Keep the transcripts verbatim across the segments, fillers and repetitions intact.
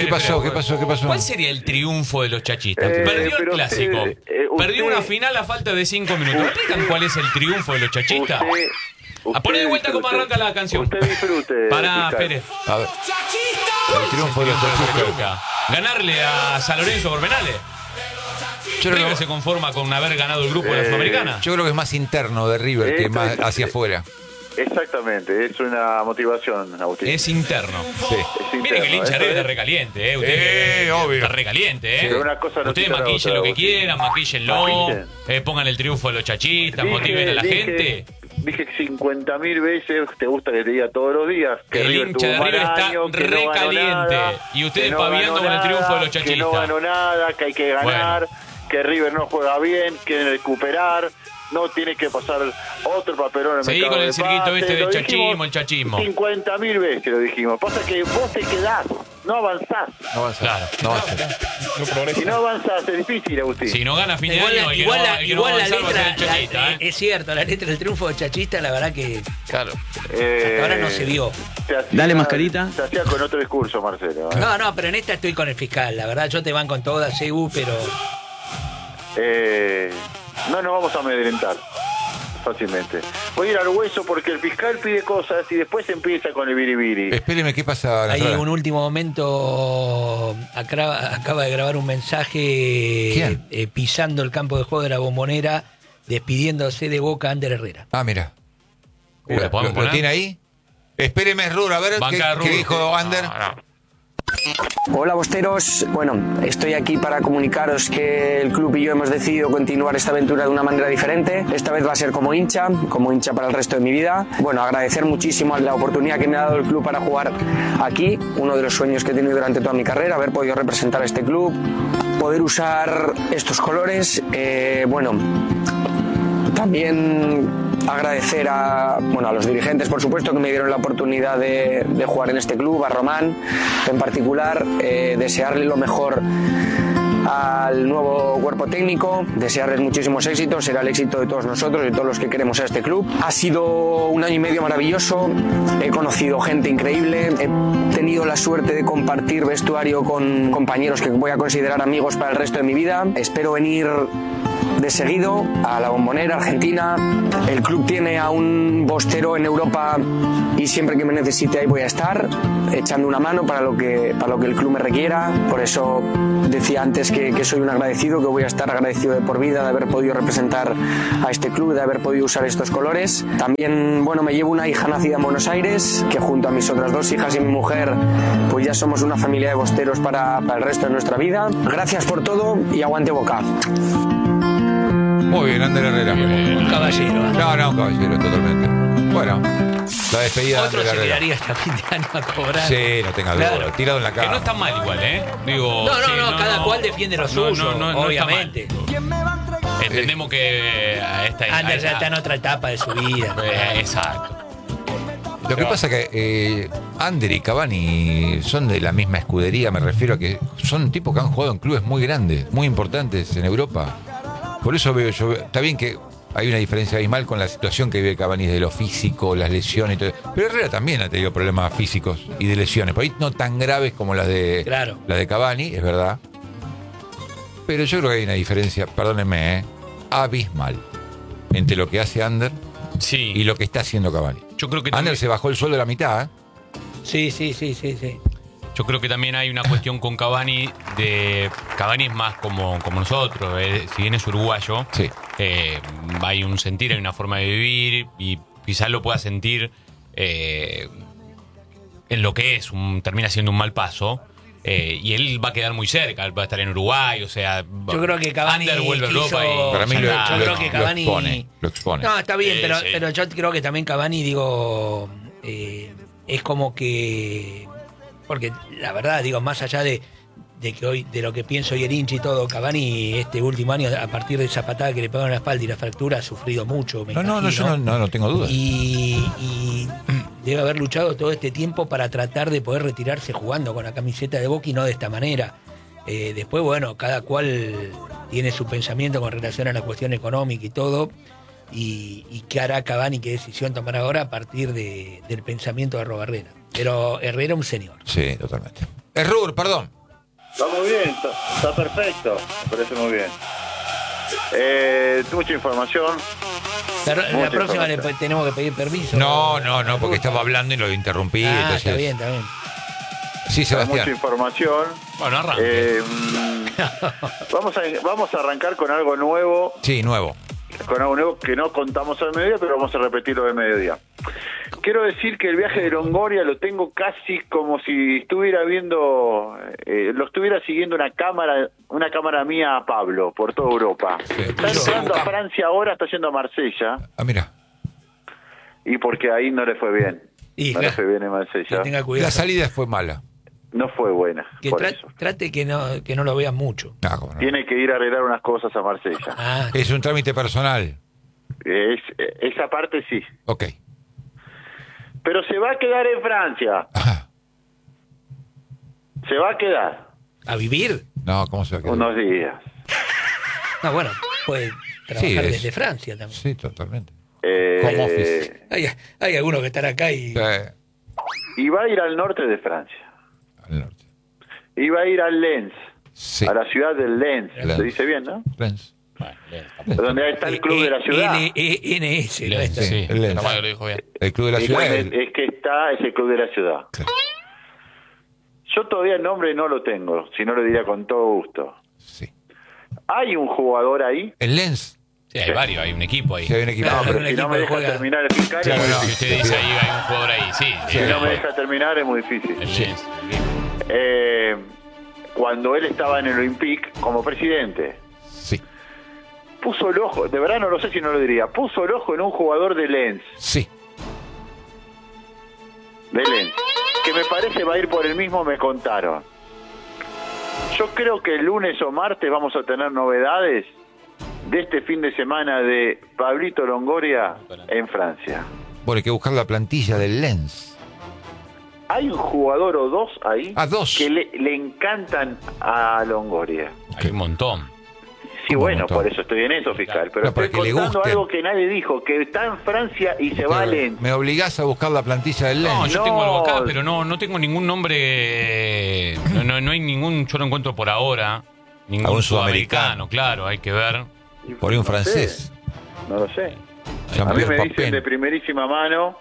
¿Qué pasó? ¿Qué pasó? ¿Qué pasó? ¿Cuál sería el triunfo de los chachistas? Eh, Perdió el pero clásico. usted, eh, Perdió usted- una final a falta de cinco minutos. ¿Me explican cuál es el triunfo de los chachistas? Usted, A poner de vuelta disfrute. cómo arranca la canción. Usted disfrute. Pará, fiscal. Pérez. A ver. El triunfo de los chachistas. Peluca. Ganarle a San Lorenzo por penales. Yo creo, River que, se conforma con haber ganado el grupo de la Eh, Sudamericana. yo creo que es más interno de River que Esto más es- hacia afuera. Exactamente, es una motivación, Agustín. Es interno. Sí. Es Mire que el interno, hincha eso River está es. recaliente, ¿eh? Usted Eh, que- obvio. Está recaliente, ¿eh? Pero una cosa no Ustedes quita la maquillen otra, lo que Agustín. quieran, maquillenlo, Maquillen. eh, pongan el triunfo de los chachistas, Dije- motiven a la dije- gente. Dije cincuenta mil veces, te gusta que te diga todos los días que El River hincha tuvo de un mal River está año, que no ganó recaliente. nada, Y ustedes que no paviando ganó con el triunfo de los nada, Que no chachistas. ganó nada, que hay que ganar, que River no juega bien, que recuperar, no tiene que pasar otro papelón en el Seguí mercado con el de circuito pases. este del Lo chachismo, dijimos el chachismo. cincuenta mil veces lo dijimos. Pasa que vos te quedás, no avanzás. No avanza. Claro. No avanza. Si no avanzás es difícil, Agustín. Si no gana fin de Igual, año, la, el que igual, no, la, el que no igual va a la avanzar va a ser letra, el chachista, la- ¿eh? es cierto, la letra del triunfo de Chachista, la verdad que Claro. Eh, hasta ahora no se vio. se hacía- Dale, mascarita. Se hacía con otro discurso, Marcelo. ¿eh? No, no, pero en esta estoy con el fiscal, la verdad yo te van con todas, C U, pero Eh, no nos vamos a amedrentar fácilmente. Voy a ir al hueso porque el fiscal pide cosas y después empieza con el biribiri. Espéreme, ¿qué pasa? hay Nasrallah? un último momento, acaba, acaba de grabar un mensaje ¿Quién? eh, pisando el campo de juego de la Bombonera, despidiéndose de Boca Ander Herrera. Ah, mira. Uh, ¿lo ¿Lo, podemos lo poner? tiene ahí? Espéreme, Rur, a ver qué, Banca de qué Rur. dijo Ander. No, no. Hola bosteros, bueno, estoy aquí para comunicaros que el club y yo hemos decidido continuar esta aventura de una manera diferente. Esta vez va a ser como hincha, como hincha para el resto de mi vida. Bueno, agradecer muchísimo la oportunidad que me ha dado el club para jugar aquí, uno de los sueños que he tenido durante toda mi carrera, haber podido representar a este club, poder usar estos colores. Eh, bueno, también agradecer a, bueno, a los dirigentes, por supuesto, que me dieron la oportunidad de, de jugar en este club, a Román en particular, eh, desearle lo mejor al nuevo cuerpo técnico, desearles muchísimos éxitos, será el éxito de todos nosotros y de todos los que queremos a este club. Ha sido un año y medio maravilloso, he conocido gente increíble, he tenido la suerte de compartir vestuario con compañeros que voy a considerar amigos para el resto de mi vida. Espero venir de seguido a la Bombonera, Argentina. El club tiene a un bostero en Europa y siempre que me necesite ahí voy a estar, echando una mano para lo que, para lo que el club me requiera. Por eso decía antes que, que soy un agradecido, que voy a estar agradecido de por vida de haber podido representar a este club, de haber podido usar estos colores. También, bueno, me llevo una hija nacida en Buenos Aires, que junto a mis otras dos hijas y mi mujer, pues ya somos una familia de bosteros para, para el resto de nuestra vida. Gracias por todo y aguante Boca. Muy bien, Ander Herrera. Un caballero. ¿eh? No, no, un caballero, totalmente. Bueno, la despedida de Otro Ander se Herrera. quedaría hasta fin de año a cobrar. Sí, no tenga duda. Claro. Tirado en la Que no cama. está mal igual, ¿eh? Digo, No, no, sí, no, cada cual defiende lo no, suyo, no, no, no obviamente. está mal. Entendemos que a esta... a Ander ya esta- está en otra etapa de su vida. Eh, exacto. Lo que pasa que eh, Ander y Cavani son de la misma escudería, me refiero a que son tipos que han jugado en clubes muy grandes, muy importantes en Europa. Por eso veo yo, está bien que hay una diferencia abismal con la situación que vive Cavani de lo físico, las lesiones y todo. Pero Herrera también ha tenido problemas físicos y de lesiones, por ahí no tan graves como las de, Claro. la de Cavani, es verdad. Pero yo creo que hay una diferencia, perdónenme, ¿eh? abismal entre lo que hace Ander Sí. y lo que está haciendo Cavani. Yo creo que Ander también, se bajó el sueldo de la mitad, ¿eh? Sí, sí, sí, sí, sí. yo creo que también hay una cuestión con Cavani de Cavani es más como, como nosotros, eh, si bien es uruguayo, Sí. eh, hay un sentir, hay una forma de vivir y quizás lo pueda sentir eh, en lo que es, un, termina siendo un mal paso. Eh, y él va a quedar muy cerca, va a estar en Uruguay, o sea, Yo creo que Cavani Ander vuelve a Europa quiso- y Para mí yo lo, creo lo- que lo Cavani- expone. Lo expone. No, está bien, Sí, pero, sí. pero yo creo que también Cavani, digo, eh, es como que, porque la verdad, digo, más allá de, de que hoy, de lo que pienso y el hincha y todo, Cavani este último año, a partir de esa patada que le pegaron en la espalda y la fractura, ha sufrido mucho, me No, no, no, yo imagino. no, no, no tengo duda. Y, y debe haber luchado todo este tiempo para tratar de poder retirarse jugando con la camiseta de Boca y no de esta manera. Eh, después, bueno, cada cual tiene su pensamiento con relación a la cuestión económica y todo. Y, y qué hará Cavani, qué decisión tomará ahora a partir de, del pensamiento de Robo Herrera. Pero Herrera un señor. Sí, totalmente. Error, perdón. Está muy bien, está, está perfecto. Me parece muy bien. Eh, mucha información. Pero la Mucha próxima le información. tenemos que pedir permiso. No, no, no, porque estaba hablando y lo interrumpí. Ah, entonces... está bien, está bien. Sí, Hay mucha Sebastián. información. Bueno, arranque. Eh, mm, vamos, a, vamos a arrancar con algo nuevo. Sí, nuevo. Con algo nuevo que no contamos al mediodía, pero vamos a repetirlo del mediodía. Quiero decir que el viaje de Longoria lo tengo casi como si estuviera viendo, eh, lo estuviera siguiendo una cámara, una cámara mía a Pablo por toda Europa. Está entrando a Francia ahora, está yendo a Marsella, Ah, mira. y porque ahí no le fue bien. Y no le claro, fue bien en que Marsella. tenga cuidado. La salida fue mala. No fue buena, Que por tra- eso. trate que no, que no lo veas mucho. No, cómo no. Tiene que ir a arreglar unas cosas a Marsella. Ah, Es un trámite personal. Es, esa parte sí. Ok. Pero se va a quedar en Francia. Ajá. Se va a quedar ¿a vivir? No, ¿cómo se va a quedar? unos días. No, bueno, puede trabajar Sí, es- desde Francia también. Sí, totalmente. Eh, Home office. Hay, hay algunos que están acá y... Eh, Y va a ir al norte de Francia. al norte. Y va a ir al Lens. Sí. A la ciudad del Lens. Lens. Se dice bien, ¿no? Lens. Bueno, bien, está- Donde está el club de la ciudad. L E N S, ¿no? Lens, Está- sí, el Lens. menos mal que lo dijo bien. El club de la Es, ciudad. es- el- es que está ese club de la ciudad. Claro. Yo todavía el nombre no lo tengo, si no lo diría con todo gusto. Sí. ¿Hay un jugador ahí? El Lens. Sí, hay varios, hay un equipo ahí. Sí, hay un equipo. Claro, Pero un si no equipo me que deja juega- terminar el fiscal, Claro, es muy no. Si difícil. usted dice ahí hay un jugador ahí, sí. Si eh, no me deja terminar, es muy difícil. el Sí. Lens. Eh, cuando él estaba en el Olympique como presidente, Sí. puso el ojo, de verdad no lo sé si no lo diría, puso el ojo en un jugador de Lens, Sí. de Lens, que me parece va a ir por el mismo, me contaron. Yo creo que el lunes o martes vamos a tener novedades de este fin de semana de Pablito Longoria en Francia. Bueno, hay que buscar la plantilla del Lens. Hay un jugador o dos ahí Ah, dos. que le, le encantan a Longoria. Hay un montón. Sí, ¿Cómo bueno, montón? por eso estoy en eso, fiscal. Pero No, para estoy que le contando gusten. algo que nadie dijo, que está en Francia y se va a Lens. Me obligás a buscar la plantilla del Lens. No, yo No. tengo algo acá, pero no, no tengo ningún nombre. No, no, no hay ningún. Yo no encuentro por ahora. Ningún Algún sudamericano, sudamericano. claro, hay que ver. Por ahí un No sé, francés. No lo sé. A mí Jean-Pierre me dicen Papin. de primerísima mano,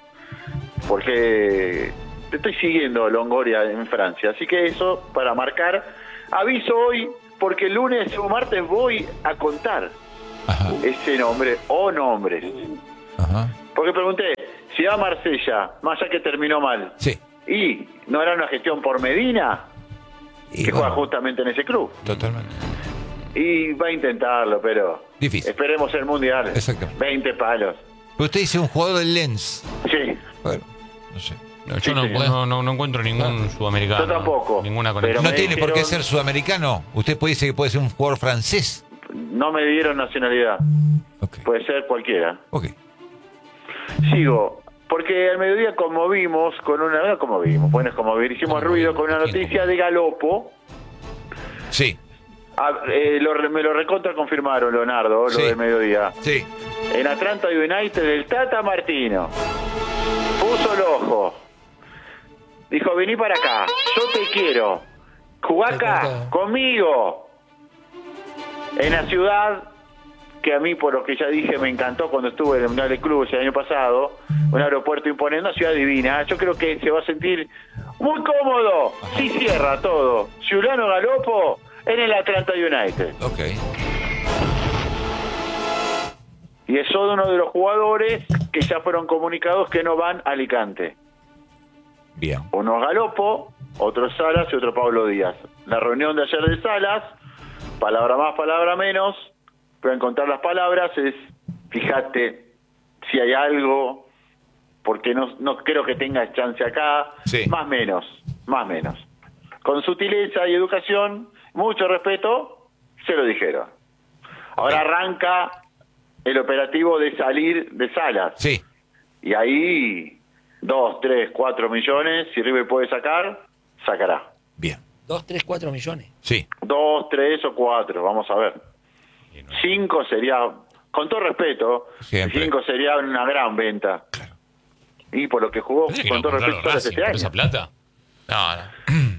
porque te estoy siguiendo Longoria en Francia. Así que eso, para marcar, aviso hoy, porque el lunes o martes voy a contar Ajá. ese nombre o nombres. Ajá. Porque pregunté, si va a Marsella, más allá que terminó mal, Sí. y no era una gestión por Medina, Y que juega bueno, justamente en ese club. totalmente. Y va a intentarlo, pero Difícil. esperemos el Mundial. Exactamente. veinte palos. Pero usted dice un jugador del Lens. Sí, Bueno, no sé. No, yo Sí, no, señor. no, no, no encuentro ningún sudamericano. Yo tampoco, Ninguna pero conexión. No me tiene por qué dijeron- ser sudamericano. Usted puede decir que puede ser un jugador francés. no me dieron nacionalidad. Ok. Puede ser cualquiera. Ok. Sigo. Porque al mediodía conmovimos con una... No conmovimos, bueno, es conmover. Hicimos ruido con una ¿Quién noticia de Galopo. Sí. Ah, eh, lo re- me lo recontra confirmaron, Leonardo, lo Sí. del mediodía. Sí. En Atlanta United, el Tata Martino puso el ojo. Dijo, vení para acá, yo te quiero. Jugá acá, conmigo. En la ciudad, que a mí, por lo que ya dije, me encantó cuando estuve en el Mundial de Clubes el año pasado, un aeropuerto imponente, una ciudad divina. Yo creo que se va a sentir muy cómodo si cierra todo. Giuliano Galopo en el Atlanta United. Ok. Y es uno de los jugadores que ya fueron comunicados que no van a Alicante. Bien. Uno Galopo, otro Salas y otro Pablo Díaz. La reunión de ayer de Salas, palabra más, palabra menos, pero encontrar las palabras es, fíjate si hay algo, porque no, no creo que tengas chance acá, Sí. más menos, más menos. Con sutileza y educación, mucho respeto, se lo dijeron. Ahora arranca el operativo de salir de Salas. Sí. Y ahí, dos, tres, cuatro millones, si River puede sacar, sacará. Bien. Dos, tres, cuatro millones. Sí. Dos, tres o cuatro, vamos a ver. Cinco sería, con todo respeto, Siempre. cinco sería una gran venta. Claro. Y por lo que jugó, ¿Pensás que con no todo compraron respeto, Salas Racing este por esa año. plata? No, no.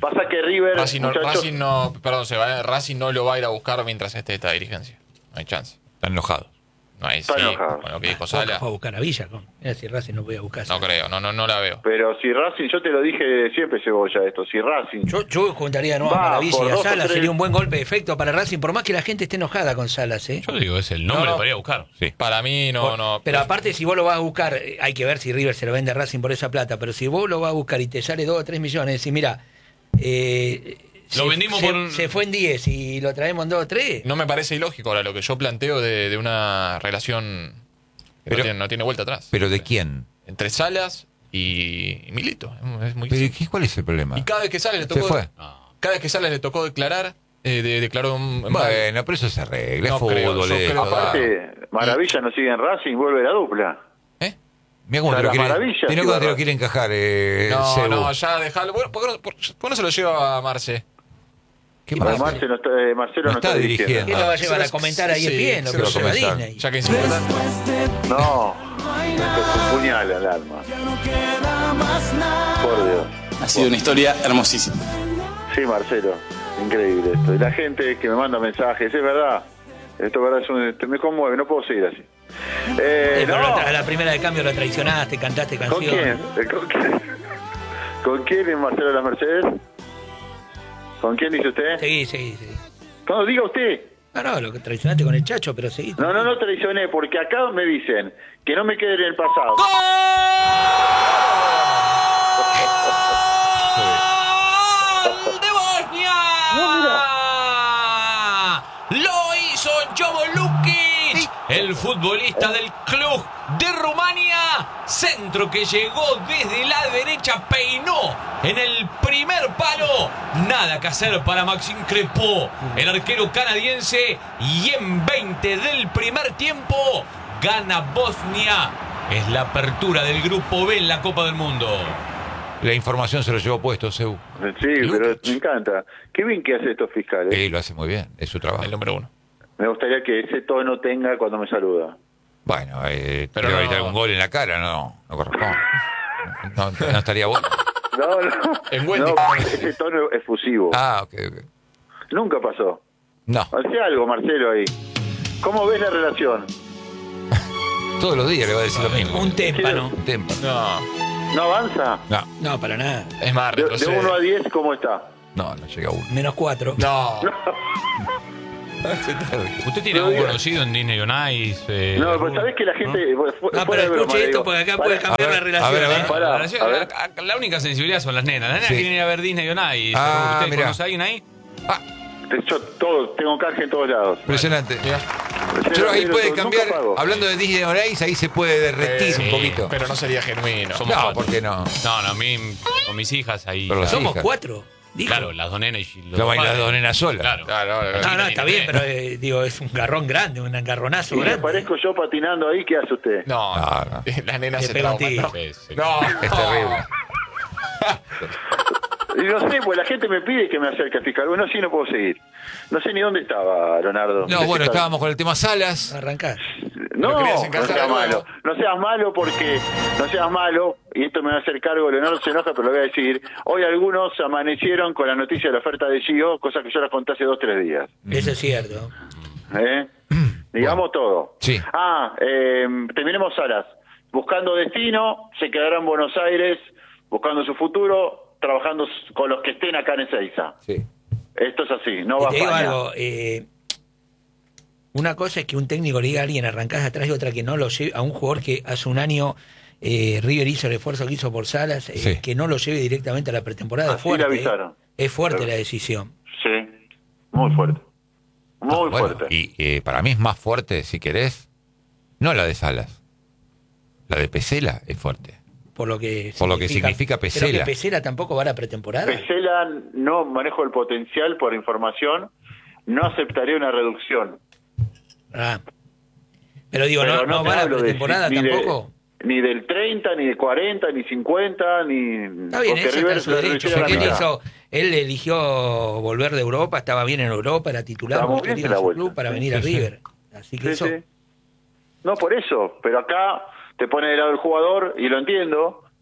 Pasa que River, Racing no, muchachos, Racing no, perdón, se va, Racing no lo va a ir a buscar mientras esté esta dirigencia. No hay chance. Están enojados. No hay, Está sí, enojado. con lo que dijo Boca Sala. fue a buscar a Villa. ¿no? Mira si Racing no podía buscar. No creo, no, no, no la veo. pero si Racing, yo te lo dije siempre, Cebolla, esto, si Racing... Yo, yo juntaría de nuevo Va, a Maravilla por y a dos o Salas. tres. Sería un buen golpe de efecto para Racing, por más que la gente esté enojada con Salas, ¿eh? Yo digo, es el nombre No, no. para ir a buscar. Sí. Para mí no, Por- no. Pero aparte, si vos lo vas a buscar, eh, hay que ver si River se lo vende a Racing por esa plata. Pero si vos lo vas a buscar y te sale dos o tres millones, y mira, eh, Lo se, vendimos se- por un- se fue en diez y lo traemos en dos o tres. No me parece ilógico ahora lo que yo planteo de, de una relación que Pero- no, tiene, no tiene vuelta atrás. ¿Pero de quién? Entre Salas y, y Milito. Es muy ¿Pero qué, cuál es el problema? Y cada vez que Salas le Se tocó. fue. Cada vez que Salas le tocó declarar, eh, de- declaró un. Bueno, pero eso se arregla. No es fútbol. creo, yo esto, creo- va. Aparte, Maravilla no sigue en Racing, vuelve la dupla. ¿Eh? Mirá cómo te lo Las quiere, maravillas, mirá sí, cómo te va. lo quiere encajar, eh, No, Cebu. no, ya dejalo. Bueno, ¿por, qué no- por- por qué no se lo lleva a Marce? ¿Qué Pero pasa? Marcelo, está, eh, Marcelo No no está está dirigiendo. dirigiendo. ¿Quién lo va a Ah, llevar se a lo- comentar ahí sí, en pie? Lo se que lo lo lleva comentar. Disney. Ya que es importante. No, esto es un puñal al alma. Por Dios. Ha sido una historia hermosísima. Sí, Marcelo, increíble esto. Y la gente que me manda mensajes, es verdad. Esto es verdad, es un- me conmueve, no puedo seguir así. Eh, Eh, pero no. a la primera de cambio lo traicionaste, cantaste ¿Con canciones. quién? Eh, ¿Con quién? ¿Con quién es Marcelo Las Mercedes? ¿Con quién dice usted? Seguí, seguí, seguí. No, diga usted. No, no, lo que traicionaste con el Chacho, pero seguí. No, no, no traicioné, porque acá me dicen que no me quede en el pasado. ¡Gol de Bosnia! Lo hizo Jovo Lukic, el futbolista del club de Rumania. Centro que llegó desde la derecha, peinó en el primer palo. Nada que hacer para Maxime Crepeau, el arquero canadiense. Y en veinte del primer tiempo gana Bosnia. Es la apertura del grupo B en la Copa del Mundo. La información se lo llevó puesto, Cebu. Sí, pero me encanta. Qué bien que hace estos fiscales. Sí, lo hace muy bien, es su trabajo. El número uno. Me gustaría que ese tono tenga cuando me saluda. Bueno, eh, Pero pero no- ahorita algún gol en la cara, no, no corresponde. No, no estaría bueno. No, no. En Wendy. No, ese tono efusivo. Ah, ok, ok. Nunca pasó. No, Hacé algo, Marcelo, ahí. ¿Cómo ves la relación? todos los días le va a decir lo mismo. Un témpano. Un témpano. No, ¿No avanza? No, No, para nada. es más, De, de retrocede. uno a diez, ¿cómo está? no, no llega a uno. Menos cuatro. No. ¿Usted tiene algún conocido en Disney on Ice? Eh, No, algún- pues sabés que la gente... ¿no? fu- No, fuera pero de broma, escuche esto digo, porque acá para- puede cambiar a la ver, relación. a ver, a ver. ¿eh? Pará, La relación- a ver. la- la única sensibilidad son las nenas. Las nenas Sí. quieren ir a ver Disney on Ice. Ah, ¿Usted mirá. conoce a alguien ahí? Ah, Yo todo, tengo canje en todos lados. impresionante. Mira. Pero ahí Pero puede nunca cambiar, pago. hablando de Disney on Ice, ahí se puede derretir Eh, un poquito. Pero no sería genuino. Somos No, cuatro. ¿por qué no? No, no, a mí con mis hijas ahí. Pero las claro, Somos hijas. cuatro. Dijo. claro, las dos nenas y los Lo bailan padres. las dos nenas solas. Claro. Claro, claro, claro. No, no, está bien, tiene pero eh, digo, es un garrón grande, un garronazo Si me grande. parezco yo patinando ahí, ¿qué hace usted? No, No, no. las nenas Le se pega un trauman. tiro. No, Sí, sí. no. Es terrible. Y no sé, pues la gente me pide que me acerque a fiscal. Bueno, sí, no puedo seguir. No sé ni dónde estaba, Leonardo. No, bueno, estábamos con el tema Salas. Arrancás. No, Lo querías no encajar seas de nuevo. malo. No seas malo porque no seas malo, y esto me va a hacer cargo, Leonardo se enoja, pero lo voy a decir. Hoy algunos amanecieron con la noticia de la oferta de Gio, cosa que yo la conté hace dos, tres días. Eso es cierto. ¿Eh? Digamos todo. Sí. Ah, eh, terminemos Salas. Buscando destino, se quedará en Buenos Aires, buscando su futuro, trabajando con los que estén acá en Ezeiza. Sí. Esto es así, no Y va a te digo España. algo, eh, una cosa es que un técnico le diga a alguien arrancás atrás y otra que no lo lleve, a un jugador que hace un año eh, River hizo el esfuerzo que hizo por Salas, eh, Sí. que no lo lleve directamente a la pretemporada. Es Así fuerte, le avisaron. eh. Es fuerte Claro. la decisión. Sí, muy fuerte. Muy Bueno, fuerte. y eh, para mí es más fuerte, si querés, no la de Salas. La de Pesela es fuerte. Por lo que Por lo que significa Pero Pesela. que Pesela tampoco va a la pretemporada. Pesela, no manejo el potencial por información, no aceptaría una reducción. Ah. Pero digo, Pero no, no te va a la hablo de- pretemporada ni de- tampoco. ni del treinta, ni de cuarenta, ni cincuenta, ni... Está bien, porque eso está River en su le derecho. reducía la Porque él, mitad. hizo, él eligió volver de Europa, estaba bien en Europa, era titular Estaba muy muy bien querido en la en su vuelta. club para venir a Sí, sí. River. Así que Sí, eso... sí. No, por eso, pero acá te pone de lado el jugador, y lo entiendo,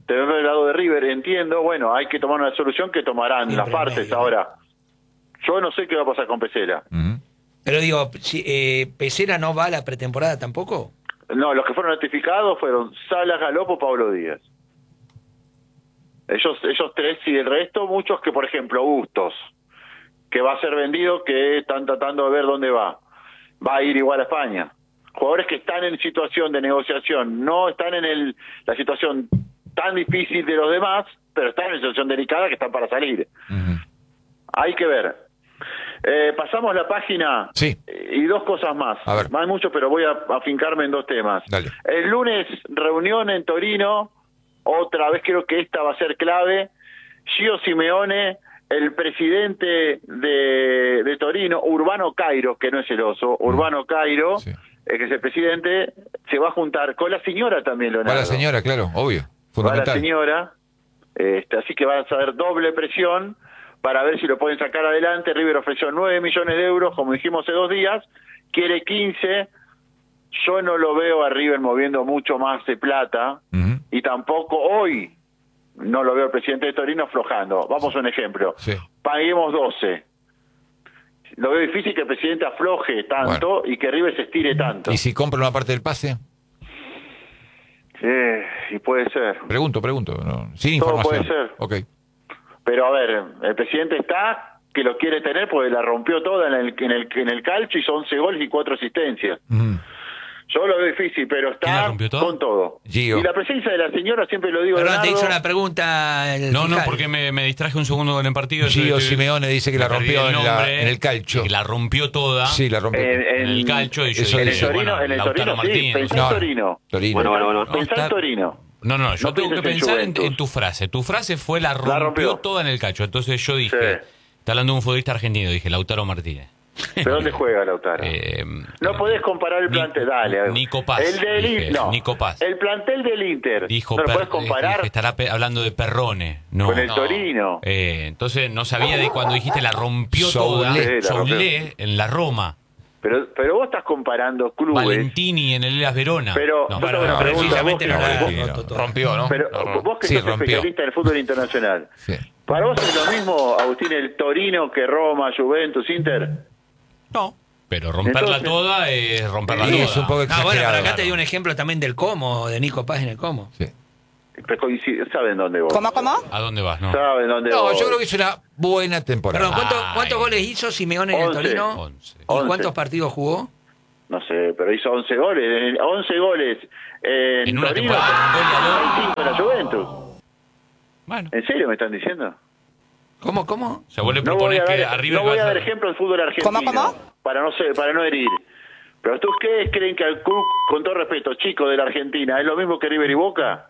te veo del lado de River, entiendo, bueno, hay que tomar una solución que tomarán Bien, las pero partes medio. ahora. Yo no sé qué va a pasar con Pesela. Ujú. Pero digo, si, eh, ¿Pesera no va a la pretemporada tampoco? No, los que fueron notificados fueron Salas, Galopo, Pablo Díaz. Ellos, ellos tres y el resto, muchos que, por ejemplo, Bustos, que va a ser vendido, que están tratando de ver dónde va. Va a ir igual a España. Jugadores que están en situación de negociación, no están en el, la situación tan difícil de los demás, pero están en una situación delicada que están para salir. Ujú. Hay que ver. Eh, pasamos la página Sí. y dos cosas más. A ver. No hay mucho, pero voy a afincarme en dos temas. Dale. El lunes, reunión en Torino. Otra vez creo que esta va a ser clave. Gio Simeone, el presidente de, de Torino, Urbano Cairo, que no es el oso, Urbano Cairo, Sí. eh, que es el presidente, se va a juntar con la señora también, Va Leonardo. la señora, claro, obvio. Va la Fundamental. señora, este, así que va a haber doble presión para ver si lo pueden sacar adelante. River ofreció nueve millones de euros, como dijimos hace dos días, quiere quince. Yo no lo veo a River moviendo mucho más de plata, Ujú. y tampoco hoy no lo veo al presidente de Torino aflojando. Vamos a un ejemplo. Sí. Paguemos doce. Lo veo difícil que el presidente afloje tanto y que River se estire tanto. ¿Y si compra una parte del pase? Eh, y puede ser. Pregunto, pregunto. no, Sin Todo información. puede ser. Ok. Pero a ver, el presidente está que lo quiere tener porque la rompió toda en el en el, en el calcio, hizo once goles y cuatro asistencias. Ujú. Yo lo veo difícil, pero ¿Quién la está rompió toda? con todo. Gio. Y la presencia de la señora, siempre lo digo, Perdón, te Leonardo, hizo una pregunta. El No, no, fiscal. porque me, me distraje un segundo con el partido. Gio entonces estoy- Simeone dice que la me perdí rompió el en, la- nombre, en el calcio. que la rompió toda Sí, la rompió. en, en el calcio. Y yo Eso en el dije, Torino, bueno, en el Lautaro Torino, sí, Martínez. pensá No, en Torino. Torino. Bueno, bueno, bueno. No, Pensá está- en Torino. No, no, yo No tengo que pienses en pensar en, Juventus. en tu frase. Tu frase fue la rompió, rompió. toda en el calcio. Entonces yo dije, Sí. está hablando de un futbolista argentino, dije Lautaro Martínez. ¿Pero dónde juega Lautaro? Eh, No podés comparar el Ni- plantel, dale. Nico Paz, El del dije, Inter, no. Nico Paz. El plantel del Inter. Dijo no lo Per- podés comparar dije, estará pe- hablando de Perrone. No, con el no. Torino. Eh, entonces no sabía de cuando dijiste la rompió Soulé. toda. Sí, la Soulé en la Roma. Pero, pero vos estás comparando clubes. Valentini en el Elas Verona. Pero- no, Yo Bueno, tengo una no, pregunta, precisamente vos no que- la Valentini, roto no. toda. Rompió, ¿no? Pero La rompió. vos que Sí, sos rompió. especialista en el fútbol internacional, Sí. ¿para vos es lo mismo, Agustín, el Torino que Roma, Juventus, Inter? No. Pero romperla Entonces- toda es romperla Sí, toda. es un poco Ah, bueno, exagerado. pero acá te di un ejemplo también del Como, de Nico Paz en el Como. Sí. Pero coincide- ¿Saben dónde voy? ¿Cómo, cómo? ¿A dónde vas? No. ¿Saben dónde No, voy? yo creo que es una buena temporada. Perdón, ¿cuánto- Ay. ¿cuántos goles hizo Simeone en el Once. Torino? Once. ¿Y Once. cuántos partidos jugó? No sé, pero hizo once goles. once goles en, En una Torino. temporada, un goleador. cinco en la Juventus. Bueno, ¿En serio me están diciendo? ¿Cómo, cómo? o sea, vos le No voy proponés a que dar, a River no voy va a a dar ser- ejemplo del fútbol argentino. ¿Cómo, cómo? Para no ser, para no herir. Pero ¿ustedes creen que al club, con todo respeto, chico de la Argentina, es lo mismo que River y Boca?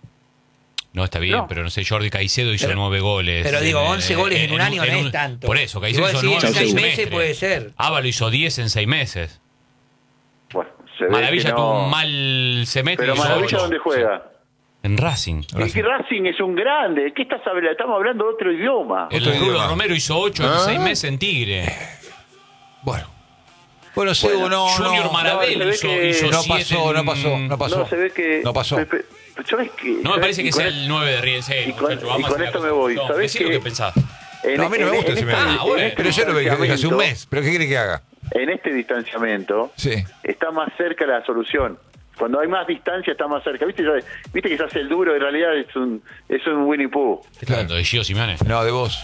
No, está bien, No. pero no sé, Jordi Caicedo hizo Pero- nueve goles. Pero digo, En- once goles en, un año no un- es tanto. Por eso, Si Caicedo vos hizo decís nueve en en seis un meses semestre. puede ser. Ávalo hizo diez en seis meses. Bueno, se ve Maravilla que no. tuvo un mal semestre. Pero y hizo Maravilla, ocho. ¿dónde juega? En Racing. Y que Racing es un grande. ¿Qué estás hablando? Estamos hablando de otro idioma. El Otro Rulo idioma. Romero hizo ocho en ¿Ah? seis meses en Tigre. Bueno. Bueno, Sebo, Bueno, no, Junior no, Marabel no, se ve hizo, que- hizo no siete pasó, no en- pasó, no pasó. No, se ve que... No pasó. Pe- pe- ¿Sabes qué? No me ¿Sabes? parece Y que con sea es- el nueve de Riesgo. y con- y con esto me voy. ¿Sabés Decí lo qué? que pensás. en- No, a mí no me en- gusta en ese esta- medio. Ah, bueno. en este Pero yo lo dije hace un distanciamiento- mes. ¿Pero qué quiere que haga? En este distanciamiento Sí. está más cerca la solución. Cuando hay más distancia está más cerca. ¿Viste, ¿Viste que se hace el duro? En realidad es un, es un Winnie Pooh. ¿Qué está hablando? ¿De Gio Simeone? No, de vos.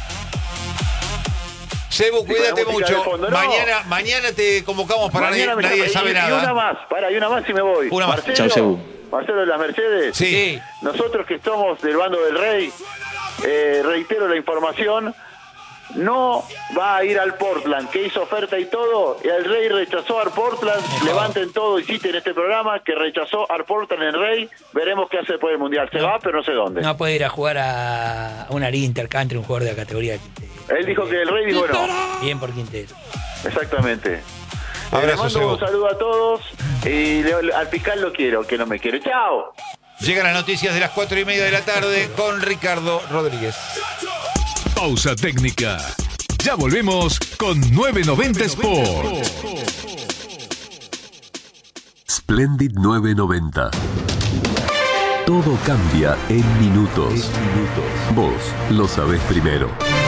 Sebo, cuídate con la música mucho. de fondo, no. Mañana, mañana te convocamos para Mañana nadie, me nadie llama- sabe y, nada. Y una más, para, y una más y me voy. Una más. Marcelo, Chau, Sebu. Marcelo de las Mercedes. Sí. Nosotros que somos del bando del Rey, eh, reitero la información, no va a ir al Portland, que hizo oferta y todo, y el Rey rechazó al Portland. Levanten todo y citen este programa que rechazó al Portland en Rey. Veremos qué hace después del Mundial. Se va, pero no sé dónde. No puede ir a jugar a, a una liga intercountry, un jugador de la categoría de Quintero. Él dijo que el Rey dijo no. Bien por Quintero. Exactamente. Abrazo, Le mando Sebo. un saludo a todos y le- al fiscal lo quiero, que no me quiere. ¡Chao! Llegan las noticias de las cuatro y media de la tarde con Ricardo Rodríguez. Pausa técnica. Ya volvemos con nueve noventa Sport. Splendid nueve noventa. Todo cambia en minutos. Vos lo sabés primero.